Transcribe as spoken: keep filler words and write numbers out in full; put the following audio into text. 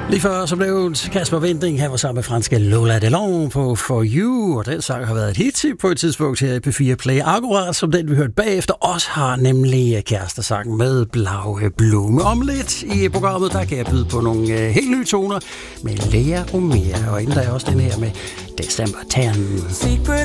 Lige før så blev Kasper Winding, han var sammen med franske Lola Delon på For You, og den sang har været et hit på et tidspunkt her i P fire Play, akkurat som den vi hørte bagefter også har, nemlig kærestesangen med Blaue Blume. Om lidt i programmet, der kan jeg byde på nogle uh, helt nye toner med Lea Omea, og inden der er også den her med December ti.